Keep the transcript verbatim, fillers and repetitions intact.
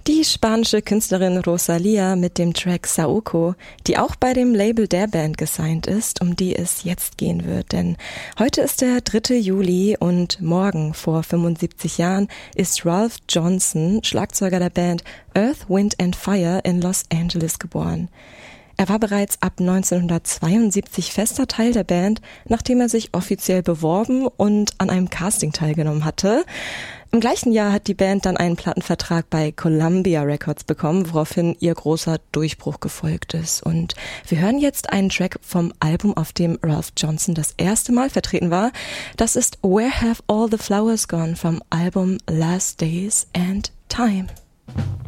Die spanische Künstlerin Rosalía mit dem Track Saoko, die auch bei dem Label der Band gesigned ist, um die es jetzt gehen wird. Denn heute ist der dritte Juli und morgen vor fünfundsiebzig Jahren ist Ralph Johnson, Schlagzeuger der Band Earth, Wind and Fire in Los Angeles geboren. Er war bereits ab neunzehnhundertzweiundsiebzig fester Teil der Band, nachdem er sich offiziell beworben und an einem Casting teilgenommen hatte. Im gleichen Jahr hat die Band dann einen Plattenvertrag bei Columbia Records bekommen, woraufhin ihr großer Durchbruch gefolgt ist. Und wir hören jetzt einen Track vom Album, auf dem Ralph Johnson das erste Mal vertreten war. Das ist Where Have All the Flowers Gone vom Album Last Days and Time.